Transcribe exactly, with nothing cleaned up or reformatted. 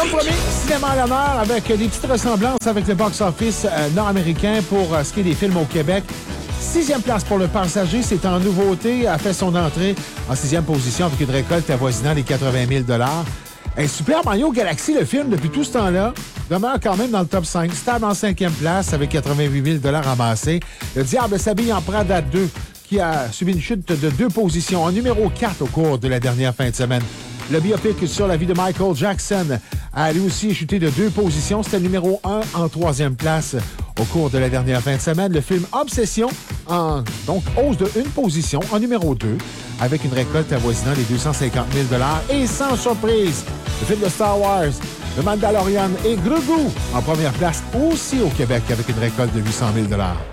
Comme promis, cinéma à l'honneur avec des petites ressemblances avec le box-office euh, nord-américain pour euh, ce qui est des films au Québec. Sixième place pour Le Passager, c'est en nouveauté, a fait son entrée en sixième position avec une récolte avoisinant les quatre-vingt mille dollars. Et Super Mario Galaxy, le film, depuis tout ce temps-là, demeure quand même dans le top cinq. Stable en cinquième place avec quatre-vingt-huit mille dollars amassés. Le Diable s'habille en Prada deux, qui a subi une chute de deux positions, en numéro quatre au cours de la dernière fin de semaine. Le biopic sur la vie de Michael Jackson a lui aussi chuté de deux positions. C'était le numéro un en troisième place au cours de la dernière fin de semaine. Le film Obsession, en donc hausse de une position en numéro deux, avec une récolte avoisinant les deux cent cinquante mille dollars. Et sans surprise, le film de Star Wars, The Mandalorian et Grogu en première place aussi au Québec avec une récolte de huit cent mille dollars.